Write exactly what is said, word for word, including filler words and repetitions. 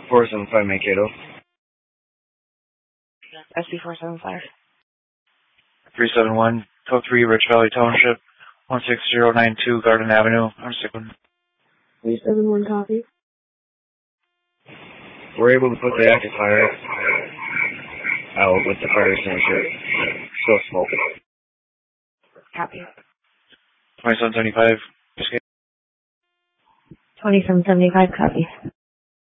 four seven five Mankato. S B four seven five. three seven one, code three, Rich Valley Township, one six zero nine two Garden Avenue, Arsiquin. three seven one copy. We're able to put the active fire out with the fire extinguisher. Still smoke. Copy. twenty-seven seventy-five. twenty-seven seventy-five copy.